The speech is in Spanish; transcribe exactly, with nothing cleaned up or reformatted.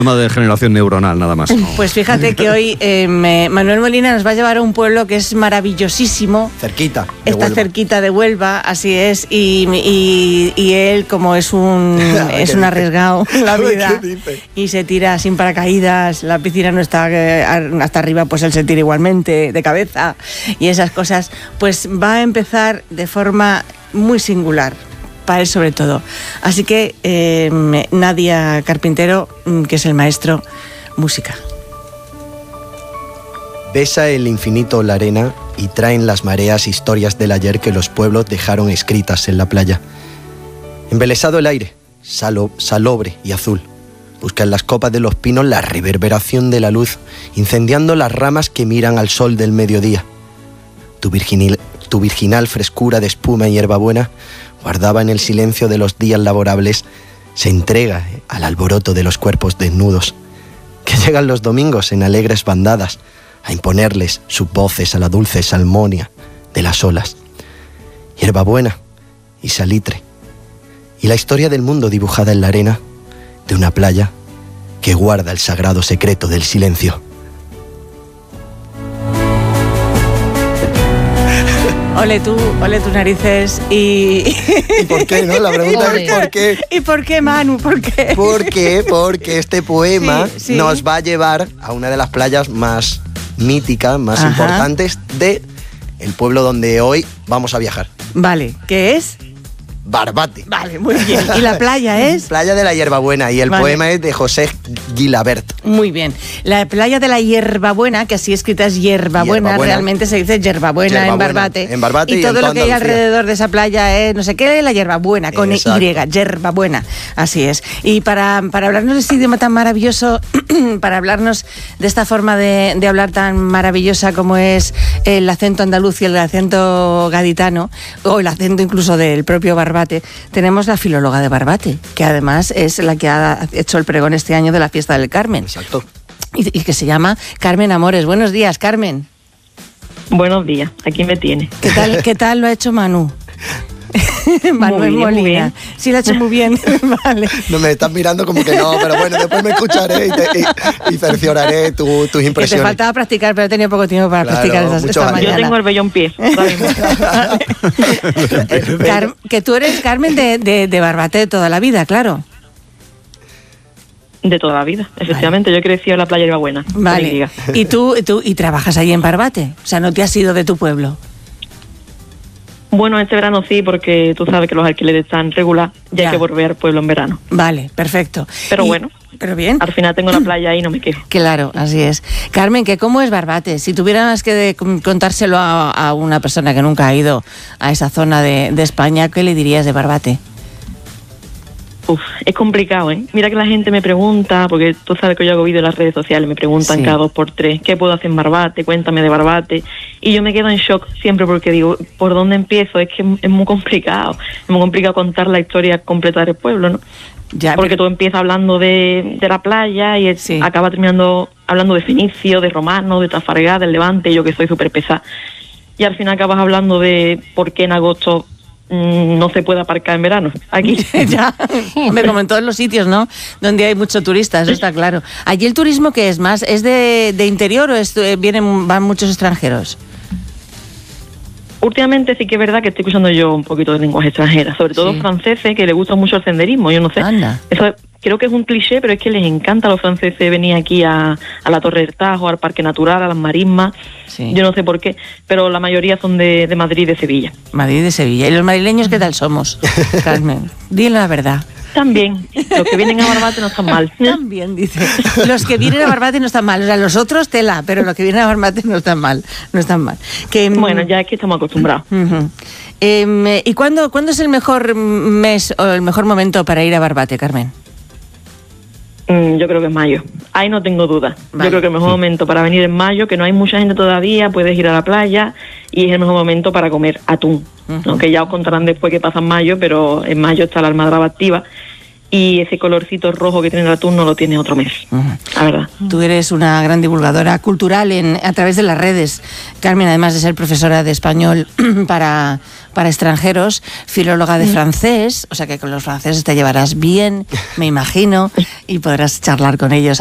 Tema de generación neuronal, nada más. Pues fíjate que hoy eh, me, Manuel Molina nos va a llevar a un pueblo que es maravillosísimo. Cerquita. Está Huelva. cerquita de Huelva, así es. Y, y, y él, como es un es un arriesgado en la vida y se tira sin paracaídas, la piscina no está eh, hasta arriba, pues él se tira igualmente de cabeza y esas cosas, pues va a empezar de forma muy singular. Para él sobre todo. Así que eh, Nadia Carpintero, que es el maestro, música. Besa el infinito la arena y traen las mareas historias del ayer que los pueblos dejaron escritas en la playa. Embelesado el aire, salo, salobre y azul. Busca en las copas de los pinos la reverberación de la luz, incendiando las ramas que miran al sol del mediodía. Tu virginal, tu virginal frescura de espuma y hierbabuena guardaba en el silencio de los días laborables, se entrega al alboroto de los cuerpos desnudos, que llegan los domingos en alegres bandadas a imponerles sus voces a la dulce salmonia de las olas. Hierbabuena y salitre, y la historia del mundo dibujada en la arena de una playa que guarda el sagrado secreto del silencio. Ole tú, ole tus narices y... ¿Y por qué, no? La pregunta es ¿por qué? ¿Y por qué, Manu? ¿Por qué? ¿Por qué? Porque este poema sí, sí. nos va a llevar a una de las playas más míticas, más Ajá. importantes de el pueblo donde hoy vamos a viajar. Vale, ¿qué es? Barbate. Vale, muy bien. ¿Y la playa es? Playa de la Hierbabuena, y el vale. poema es de José Gilabert. Muy bien. La playa de la Hierbabuena, que así escrita es Hierbabuena, Hierbabuena. realmente se dice Hierbabuena, Hierbabuena, en Barbate. en Barbate y, y todo en lo toda que hay Andalucía. alrededor de esa playa es no sé qué, la Hierbabuena, con Exacto. Y, Hierbabuena. Así es. Y para, para hablarnos de este idioma tan maravilloso, para hablarnos de esta forma de, de hablar tan maravillosa como es el acento andaluz y el acento gaditano, o el acento incluso del propio Barbate, tenemos la filóloga de Barbate, que además es la que ha hecho el pregón este año de la fiesta del Carmen. Exacto. Y, y que se llama Carmen Amores. Buenos días, Carmen. Buenos días, aquí me tiene. ¿Qué tal, qué tal lo ha hecho Manu? Manuel Muy bien, Molina. muy bien. Sí, lo ha hecho muy bien. Vale. No me estás mirando como que no, pero bueno, después me escucharé y, te, y, y cercioraré tu, tus Que te impresiones. faltaba practicar, pero he tenido poco tiempo para Claro, practicar esta, mucho esta ánimo. mañana. Yo tengo el vellón pie. Car- que tú eres Carmen de, de, de Barbate de toda la vida, claro. De toda la vida, efectivamente. Vale. Yo he crecido en la playa Hierbabuena. Vale. ¿Y tú, tú y trabajas ahí en Barbate? O sea, no te has ido de tu pueblo. Bueno, este verano sí, porque tú sabes que los alquileres están regular, ya, ya. hay que volver al pueblo en verano. Vale, perfecto. Pero y, bueno, pero bien. Al final tengo la playa ahí y no me quejo. Claro, así es. Carmen, ¿que cómo es Barbate? Si tuvieras que de, contárselo a, a una persona que nunca ha ido a esa zona de, de España, ¿qué le dirías de Barbate? Uf, es complicado, ¿eh? Mira que la gente me pregunta, porque tú sabes que yo hago vídeos en las redes sociales, me preguntan sí. cada dos por tres, ¿qué puedo hacer en Barbate? Cuéntame de Barbate. Y yo me quedo en shock siempre porque digo, ¿por dónde empiezo? Es que es muy complicado, es muy complicado contar la historia completa del pueblo, ¿no? Ya, porque pero... tú empiezas hablando de, de la playa y es, sí. acaba terminando hablando de Fenicio, de Romano, de Tafargá, del Levante, yo que soy súper pesada. Y al final acabas hablando de por qué en agosto no se puede aparcar en verano, aquí. Ya, me como en todos los sitios, ¿no? Donde hay mucho turista, eso está claro. ¿Allí el turismo qué es más? ¿Es de, de interior o es, vienen, van muchos extranjeros? Últimamente sí que es verdad que estoy escuchando yo un poquito de lenguas extranjeras, sobre todo sí. franceses, que les gusta mucho el senderismo, yo no sé. Anda. Eso creo que es un cliché, pero es que les encanta a los franceses venir aquí a, a la Torre del Tajo, al Parque Natural, a las marismas. Sí. Yo no sé por qué, pero la mayoría son de, de Madrid y de Sevilla. Madrid y de Sevilla. ¿Y los madrileños qué tal somos, Carmen? Dile la verdad. También, los que vienen a Barbate no están mal. También, dice. Los que vienen a Barbate no están mal. O sea, los otros tela, pero los que vienen a Barbate no están mal. No están mal. Que, bueno, ya es que estamos acostumbrados. Uh-huh. eh, ¿Y cuándo, cuándo es el mejor mes o el mejor momento para ir a Barbate, Carmen? Mm, yo creo que es mayo. Ahí no tengo duda. Vale. Yo creo que el mejor sí. momento para venir es mayo, que no hay mucha gente todavía, puedes ir a la playa y es el mejor momento para comer atún. Uh-huh. ¿no? Que ya os contarán después que pasa en mayo, pero en mayo está la almadraba activa y ese colorcito rojo que tiene el atún no lo tiene otro mes, uh-huh. la verdad. Tú eres una gran divulgadora cultural en, a través de las redes, Carmen, además de ser profesora de español para, para extranjeros, filóloga de francés, o sea que con los franceses te llevarás bien, me imagino, y podrás charlar con ellos.